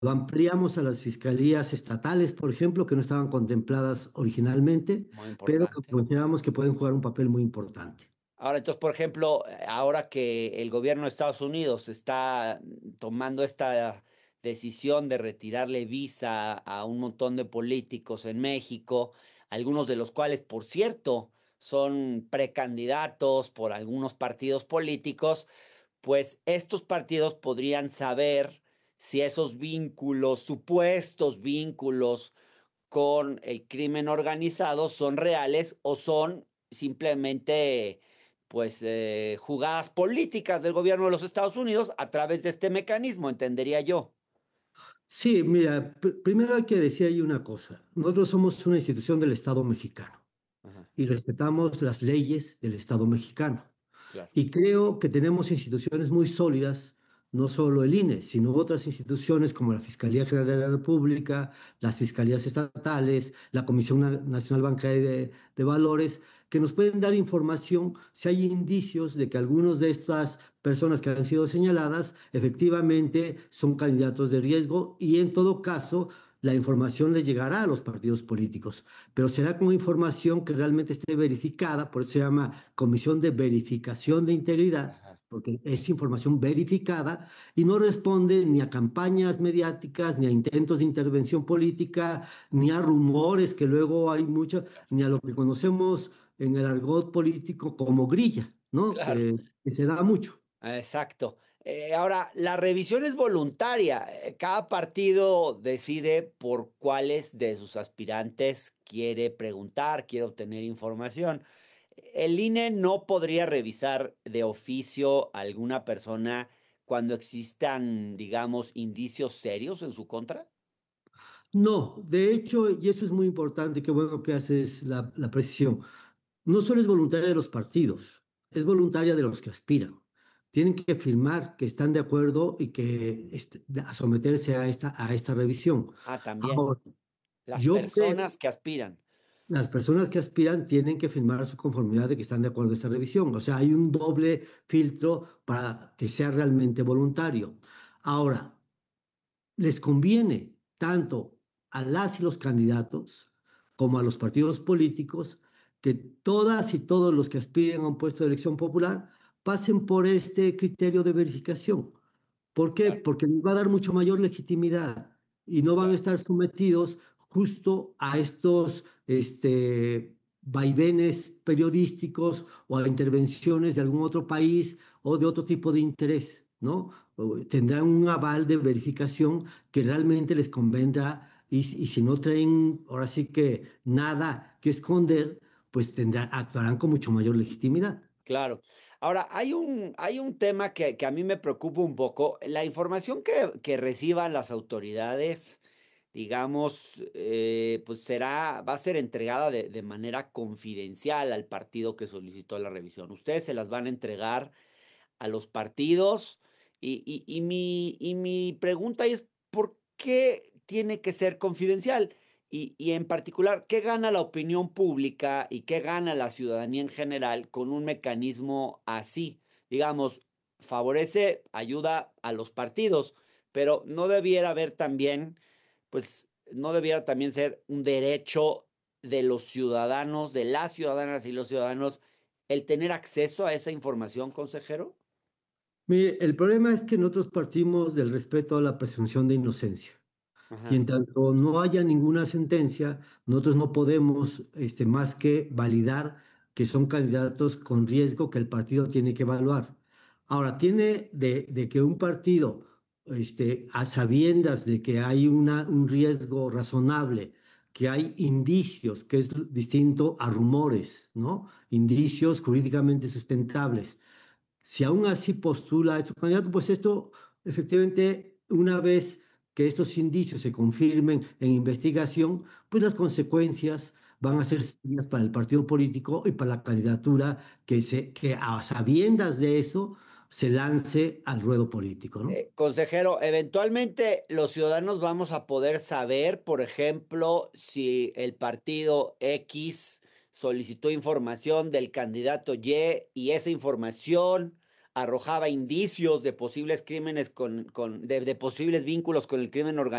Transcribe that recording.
lo ampliamos a las fiscalías estatales, por ejemplo, que no estaban contempladas originalmente, Muy pero que importante. consideramos que pueden jugar un papel muy importante. Ahora, entonces, por ejemplo, ahora que el gobierno de Estados Unidos está tomando esta decisión de retirarle visa a un montón de políticos en México, algunos de los cuales, por cierto, son precandidatos por algunos partidos políticos, pues estos partidos podrían saber si esos vínculos, supuestos vínculos con el crimen organizado son reales o son simplemente pues jugadas políticas del gobierno de los Estados Unidos a través de este mecanismo, entendería yo. Sí, mira, primero hay que decir ahí una cosa. Nosotros somos una institución del Estado mexicano Ajá, y respetamos las leyes del Estado mexicano. claro. Y creo que tenemos instituciones muy sólidas, no solo el INE, sino otras instituciones como la Fiscalía General de la República, las fiscalías estatales, la Comisión Nacional Bancaria de Valores, que nos pueden dar información si hay indicios de que algunos de estas personas que han sido señaladas efectivamente son candidatos de riesgo y en todo caso la información les llegará a los partidos políticos, pero será con información que realmente esté verificada, por eso se llama Comisión de Verificación de Integridad, Ajá. porque es información verificada y no responde ni a campañas mediáticas, ni a intentos de intervención política, ni a rumores que luego hay mucho, ni a lo que conocemos en el argot político como grilla, ¿no? Claro. Que se da mucho. Exacto. Ahora, la revisión es voluntaria. Cada partido decide por cuáles de sus aspirantes quiere preguntar, quiere obtener información. El INE no podría revisar de oficio a alguna persona cuando existan, digamos, indicios serios en su contra. No, de hecho, y eso es muy importante, qué bueno que haces la precisión. No solo es voluntaria de los partidos, es voluntaria de los que aspiran. Tienen que firmar que están de acuerdo y que a someterse a esta revisión. Ah, también. Ahora, Las yo creo, personas que aspiran. las personas que aspiran tienen que firmar su conformidad de que están de acuerdo a esta revisión. O sea, hay un doble filtro para que sea realmente voluntario. Ahora, les conviene tanto a las y los candidatos como a los partidos políticos que todas y todos los que aspiren a un puesto de elección popular pasen por este criterio de verificación. ¿Por qué? Claro, Porque les va a dar mucho mayor legitimidad y no van a claro. estar sometidos justo a estos vaivenes periodísticos o a intervenciones de algún otro país o de otro tipo de interés, ¿no? Tendrán un aval de verificación que realmente les convendrá y si no traen ahora sí que nada que esconder, pues actuarán con mucho mayor legitimidad. Claro. Ahora, hay un tema que a mí me preocupa un poco. La información que reciban las autoridades, digamos, pues va a ser entregada de manera confidencial al partido que solicitó la revisión. Ustedes se las van a entregar a los partidos y mi pregunta es, ¿por qué tiene que ser confidencial? Y en particular, ¿qué gana la opinión pública y qué gana la ciudadanía en general con un mecanismo así? Digamos, favorece, ayuda a los partidos, pero no debiera haber también, pues, no debiera también ser un derecho de los ciudadanos, de las ciudadanas y los ciudadanos, el tener acceso a esa información, consejero. Mire, el problema es que nosotros partimos del respeto a la presunción de inocencia. Y Ajá, en tanto no haya ninguna sentencia, nosotros no podemos más que validar que son candidatos con riesgo que el partido tiene que evaluar. Ahora, tiene de que un partido, a sabiendas de que hay un riesgo razonable, que hay indicios, que es distinto a rumores, ¿no? Indicios jurídicamente sustentables. Si aún así postula a estos candidatos, pues esto efectivamente, una vez que estos indicios se confirmen en investigación, pues las consecuencias van a claro. ser serias para el partido político y para la candidatura que a sabiendas de eso se lance al ruedo político, ¿no? Consejero, eventualmente los ciudadanos vamos a poder saber, por ejemplo, si el partido X solicitó información del candidato Y y esa información arrojaba indicios de posibles crímenes de posibles vínculos con el crimen organizado.